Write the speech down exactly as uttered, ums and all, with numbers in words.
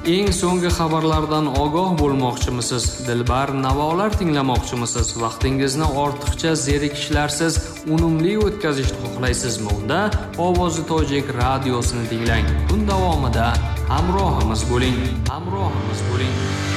Eng so'nggi xabarlardan ogoh bo'lmoqchimisiz? Dilbar navolar tinglamoqchimisiz? Vaqtingizni ortiqcha zerikishlarsiz unumli o'tkazishni xohlaysizmi? Unda Ovozi Tojik radiosini tinglang. Kun davomida hamrohimiz bo'ling. Hamrohimiz bo'ling.